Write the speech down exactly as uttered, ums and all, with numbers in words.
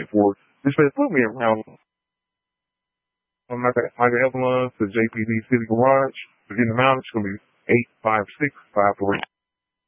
it for. Just said, put me around. I'm not going to help them to J P D City Garage. To get them out, it's going to be eight five six five three.